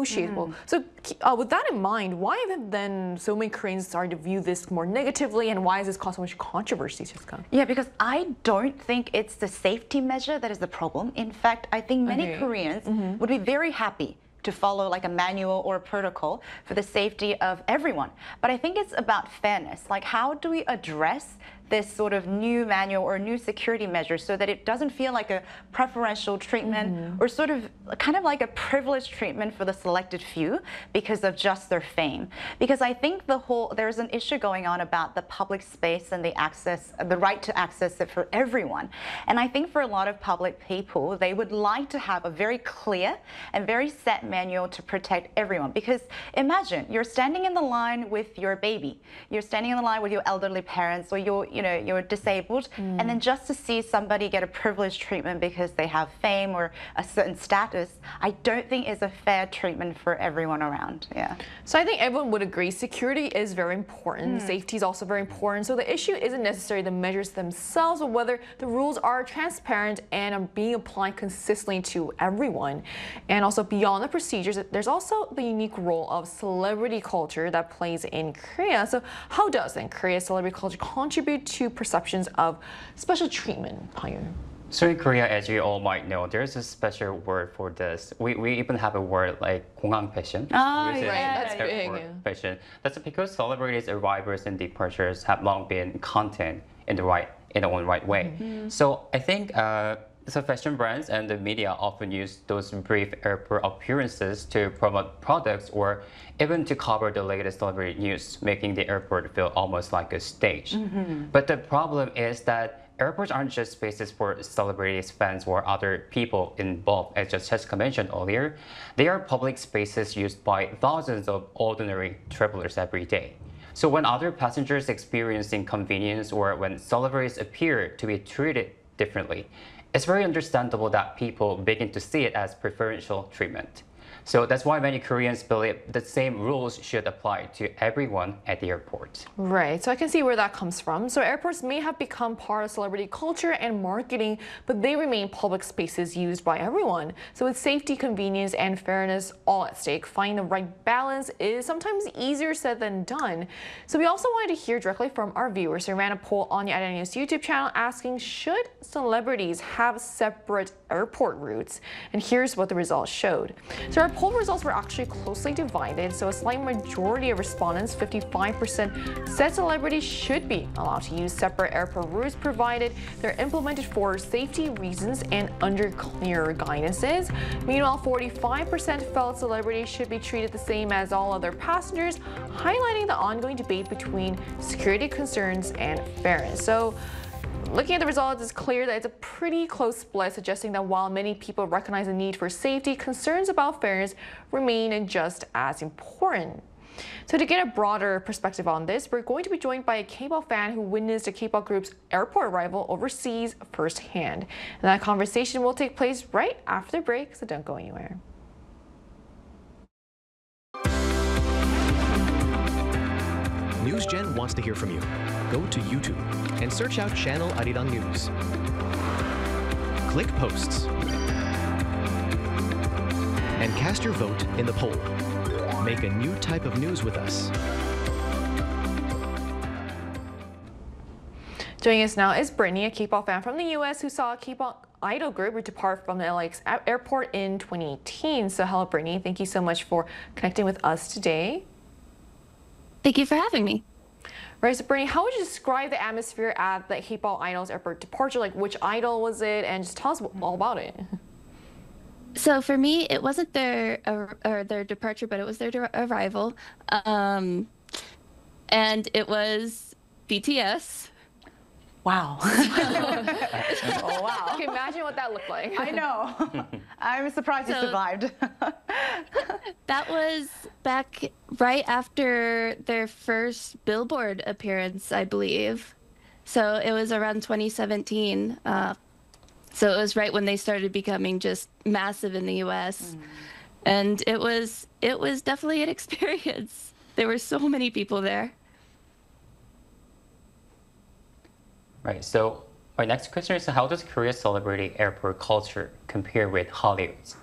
negotiable. So with that in mind, why have then so many Koreans started to view this more negatively, and why has this caused so much controversy, Jessica? Yeah, because I don't think it's the safety measure that is the problem. In fact, I think many Koreans would be very happy to follow like a manual or a protocol for the safety of everyone. But I think it's about fairness. Like, how do we address this sort of new manual or new security measure so that it doesn't feel like a preferential treatment or sort of kind of like a privileged treatment for the selected few because of just their fame? Because I think there's an issue going on about the public space and the right to access it for everyone. And I think for a lot of public people, they would like to have a very clear and very set manual to protect everyone. Because imagine you're standing in the line with your baby, you're standing in the line with your elderly parents, or you're disabled, and then just to see somebody get a privileged treatment because they have fame or a certain status, I don't think is a fair treatment for everyone around. Yeah. So I think everyone would agree security is very important. Safety is also very important. So the issue isn't necessarily the measures themselves, but whether the rules are transparent and are being applied consistently to everyone. And also beyond the procedures, there's also the unique role of celebrity culture that plays in Korea. So how does then Korea's celebrity culture contribute to perceptions of special treatment? So in Korea, as you all might know, there's a special word for this. We even have a word like 공항 fashion. That's big. Fashion. That's because celebrities' arrivals and departures have long been content in their own right way. So I think so fashion brands and the media often use those brief airport appearances to promote products or even to cover the latest celebrity news, making the airport feel almost like a stage. But the problem is that airports aren't just spaces for celebrities, fans, or other people involved, as just Jessica mentioned earlier. They are public spaces used by thousands of ordinary travelers every day. So when other passengers experience inconvenience or when celebrities appear to be treated differently, it's very understandable that people begin to see it as preferential treatment. So that's why many Koreans believe the same rules should apply to everyone at the airport. Right, so I can see where that comes from. So airports may have become part of celebrity culture and marketing, but they remain public spaces used by everyone. So with safety, convenience, and fairness all at stake, finding the right balance is sometimes easier said than done. So we also wanted to hear directly from our viewers. We ran a poll on the IDN News YouTube channel asking, should celebrities have separate airport routes? And here's what the results showed. So our poll results were actually closely divided. So a slight majority of respondents, 55%, said celebrities should be allowed to use separate airport routes provided they're implemented for safety reasons and under clear guidances. Meanwhile, 45% felt celebrities should be treated the same as all other passengers, highlighting the ongoing debate between security concerns and fairness. So looking at the results, it's clear that it's a pretty close split, suggesting that while many people recognize the need for safety, concerns about fairness remain just as important. So to get a broader perspective on this, we're going to be joined by a K-pop fan who witnessed a K-pop group's airport arrival overseas firsthand. And that conversation will take place right after the break, so don't go anywhere. NewsGen wants to hear from you. Go to YouTube and search out Channel Arirang News. Click Posts and cast your vote in the poll. Make a new type of news with us. Joining us now is Brittany, a K-pop fan from the US who saw a K-pop idol group depart from the LAX airport in 2018. So hello, Brittany. Thank you so much for connecting with us today. Thank you for having me. Right, so Brittany, how would you describe the atmosphere at the K-pop Idol's airport departure? Like, which idol was it? And just tell us all about it. So for me, it wasn't their departure, but it was their arrival. And it was BTS. Wow. Oh, wow. Okay, imagine what that looked like. I know. I'm surprised you survived. That was back right after their first Billboard appearance, I believe. So it was around 2017. So it was right when they started becoming just massive in the US. And it was definitely an experience. There were so many people there. Right, so my next question is, how does Korea's celebrity airport culture compare with Hollywood's?